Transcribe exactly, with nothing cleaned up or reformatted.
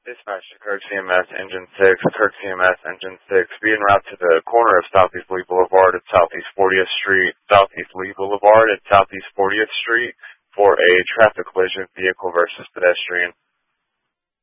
Dispatch to Kirk C M S Engine six, Kirk C M S Engine six, be en route to the corner of Southeast Lee Boulevard at Southeast fortieth Street, Southeast Lee Boulevard at Southeast fortieth Street for a traffic collision, vehicle versus pedestrian.